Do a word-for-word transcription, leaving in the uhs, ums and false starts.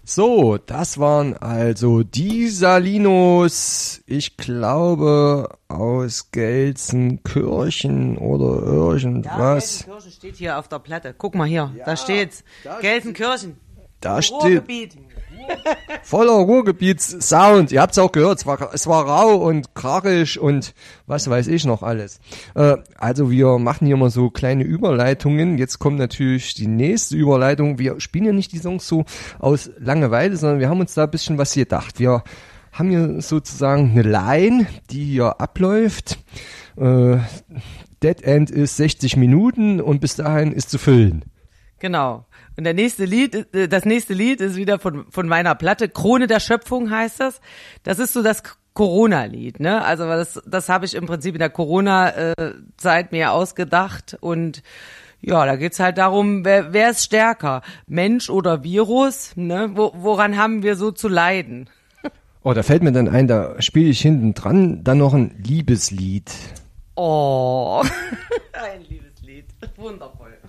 So, das waren also die Salinos, ich glaube aus Gelsenkirchen oder irgendwas. Ja, Gelsenkirchen steht hier auf der Platte. Guck mal hier, ja, da steht's. Da Gelsenkirchen. Da steht voller Ruhrgebietssound. Ihr habt's auch gehört, es war, es war rau und krachig und was weiß ich noch alles. Äh, also wir machen hier mal so kleine Überleitungen. Jetzt kommt natürlich die nächste Überleitung. Wir spielen ja nicht die Songs so aus Langeweile, sondern wir haben uns da ein bisschen was gedacht. Wir haben hier sozusagen eine Line, die hier abläuft. Äh, Dead End ist sechzig Minuten und bis dahin ist zu füllen. Genau. Und der nächste Lied, das nächste Lied ist wieder von von meiner Platte. Krone der Schöpfung heißt das. Das ist so das Corona-Lied, ne? Also das das habe ich im Prinzip in der Corona-Zeit mir ausgedacht und ja, da geht's halt darum, wer wer ist stärker, Mensch oder Virus, ne? Wo, woran haben wir so zu leiden? Oh, da fällt mir dann ein, da spiele ich hinten dran dann noch ein Liebeslied. Oh, ein Liebeslied, wundervoll.